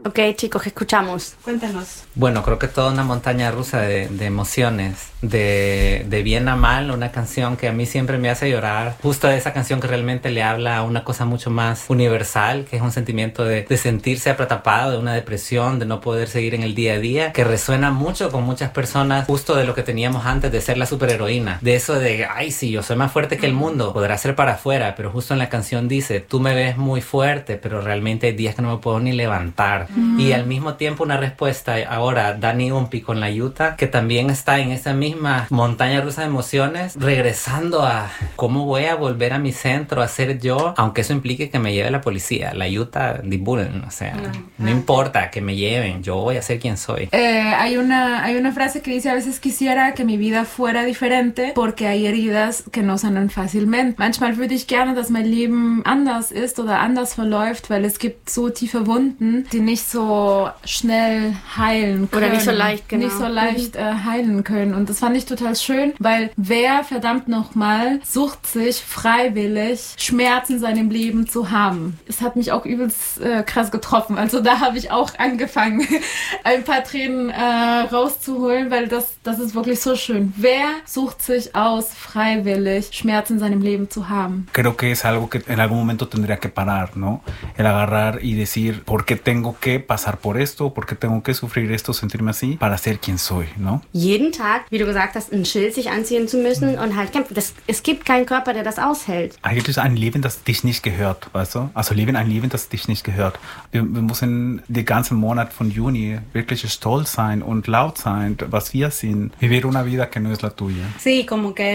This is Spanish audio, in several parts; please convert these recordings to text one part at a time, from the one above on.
Ok, chicos, ¿qué escuchamos? Cuéntanos. Bueno, creo que toda una montaña rusa de emociones. De bien a mal, una canción que a mí siempre me hace llorar. Justo esa canción que realmente le habla a una cosa mucho más universal, que es un sentimiento de sentirse atrapado, de una depresión, de no poder seguir en el día a día, que resuena mucho con muchas personas, justo de lo que teníamos antes de ser la superheroína. De eso de, ay, sí, yo soy más fuerte que el mundo, podrá ser para afuera, pero justo en la canción dice, tú me ves muy fuerte, pero realmente hay días que no me puedo ni levantar. Y al mismo tiempo una respuesta ahora, Dani Umpi con La Yuta, que también está en esa misma montaña rusa de emociones, regresando a cómo voy a volver a mi centro, a ser yo, aunque eso implique que me lleve la policía. La Yuta, die Bullen, o sea, no importa que me lleven, yo voy a ser quien soy. Hay una frase que dice, a veces quisiera que mi vida fuera diferente, porque hay heridas que no sanan fácilmente. Manchmal würde ich gerne, dass mein Leben anders ist oder anders verläuft, weil es gibt so tiefe Wunden, die nicht so schnell heilen können. Oder nicht so leicht, genau. Nicht so leicht heilen können. Und das fand ich total schön, weil wer verdammt nochmal sucht sich freiwillig Schmerzen in seinem Leben zu haben. Es hat mich auch übelst krass getroffen. Also da habe ich auch angefangen, ein paar Tränen rauszuholen, weil das ist wirklich so schön. Wer sucht sich aus, freiwillig Schmerzen in seinem Leben zu haben? Creo que es algo que en algún momento tendría que parar, ¿no? El agarrar y decir, ¿por qué tengo que pasar por esto? ¿Por qué tengo que sufrir esto, sentirme así? Para ser quien soy, ¿no? Jeden Tag, wie du gesagt hast, ein Schild sich anziehen zu müssen und halt kämpfen. Es gibt keinen Körper, der das aushält. Eigentlich ein Leben, das dich nicht gehört, weißt du? Also leben ein Leben, das dich nicht gehört. Wir müssen den ganzen Monat von Juni wirklich stolz sein und laut sein, was wir sind. Vivir una vida que no es la tuya. Sí, como que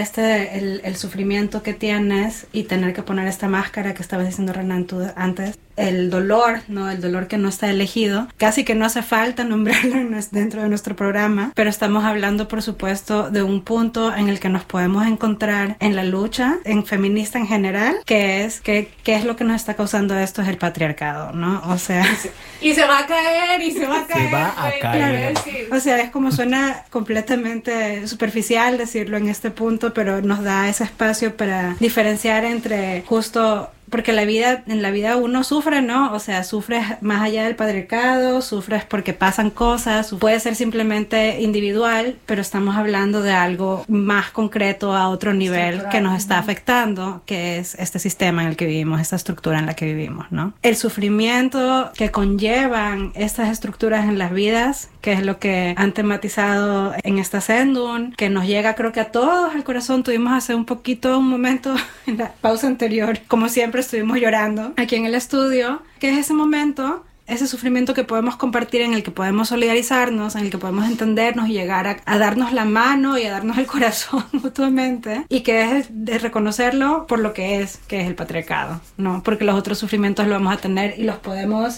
el sufrimiento que tienes y tener que poner esta máscara que estabas diciendo, Renan, tú antes, el dolor, ¿no? El dolor que no está elegido. Casi que no hace falta nombrarlo dentro de nuestro programa, pero estamos hablando, por supuesto, de un punto en el que nos podemos encontrar en la lucha, en feminista en general, que es qué es lo que nos está causando esto, es el patriarcado, ¿no? O sea... Y se va a caer, y se va a caer. Se va a caer. O sea, es como suena completamente superficial decirlo en este punto, pero nos da ese espacio para diferenciar entre justo... Porque en la vida uno sufre, ¿no? O sea, sufres más allá del patriarcado, sufres porque pasan cosas, puede ser simplemente individual, pero estamos hablando de algo más concreto a otro nivel que nos está afectando, que es este sistema en el que vivimos, esta estructura en la que vivimos, ¿no? El sufrimiento que conllevan estas estructuras en las vidas, que es lo que han tematizado en esta Sendung, que nos llega creo que a todos al corazón. Tuvimos hace un momento en la pausa anterior, como siempre estuvimos llorando aquí en el estudio, que es ese momento, ese sufrimiento que podemos compartir, en el que podemos solidarizarnos, en el que podemos entendernos y llegar a darnos la mano y a darnos el corazón mutuamente, y que es de reconocerlo por lo que es el patriarcado, ¿no? Porque los otros sufrimientos los vamos a tener y los podemos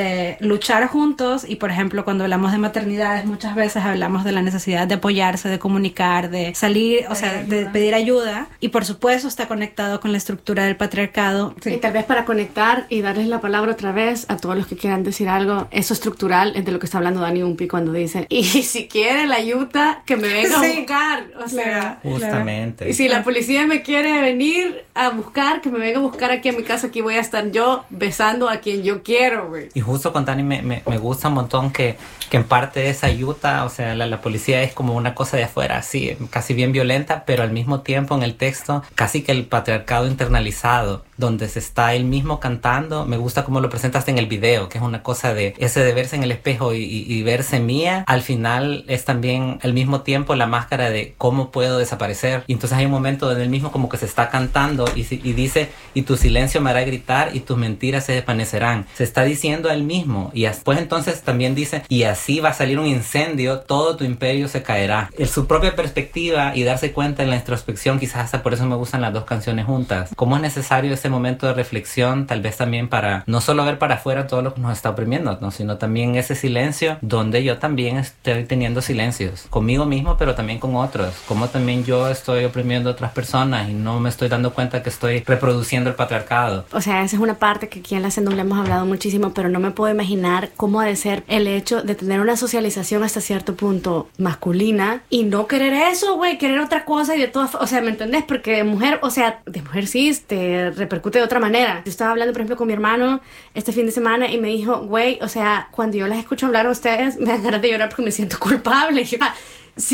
luchar juntos. Y por ejemplo, cuando hablamos de maternidades, muchas veces hablamos de la necesidad de apoyarse, de comunicar, de salir, o sea, de pedir ayuda, y por supuesto está conectado con la estructura del patriarcado. Sí. Y tal vez para conectar y darles la palabra otra vez a todos los que quieran decir algo, eso estructural es de lo que está hablando Dani Umpi cuando dice, y si quiere la Yuta, que me venga a buscar, o sea, justamente. Y si la policía me quiere venir a buscar, que me venga a buscar aquí a mi casa, aquí voy a estar yo besando a quien yo quiero, güey. Y justo con Dani me gusta un montón que en parte esa Yuta, o sea, la policía es como una cosa de afuera, así, casi bien violenta, pero al mismo tiempo en el texto, casi que el patriarcado internalizado, donde se está él mismo cantando. Me gusta cómo lo presentaste en el video, que es una cosa de ese de verse en el espejo y verse mía. Al final es también al mismo tiempo la máscara de cómo puedo desaparecer. Y entonces hay un momento donde él mismo como que se está cantando y dice, y tu silencio me hará gritar y tus mentiras se desvanecerán. Se está diciendo a él mismo. Y después entonces también dice, y así va a salir un incendio, todo tu imperio se caerá. En su propia perspectiva y darse cuenta en la introspección, quizás hasta por eso me gustan las dos canciones juntas. Cómo es necesario ese momento de reflexión, tal vez también para no solo ver para afuera todo lo que nos está oprimiendo, ¿no? Sino también ese silencio donde yo también estoy teniendo silencios conmigo mismo, pero también con otros. Como también yo estoy oprimiendo a otras personas y no me estoy dando cuenta que estoy reproduciendo el patriarcado. O sea, esa es una parte que aquí en la Sendung le hemos hablado muchísimo, pero no me puedo imaginar cómo ha de ser el hecho de tener una socialización hasta cierto punto masculina y no querer eso, güey, querer otra cosa y de todas, o sea, ¿me entendés? Porque de mujer, o sea, de mujer sí te repercute de otra manera. Yo estaba hablando, por ejemplo, con mi hermano este fin de semana y me dijo, güey, o sea, cuando yo las escucho hablar a ustedes, me dan ganas de llorar porque me siento culpable. Y yo,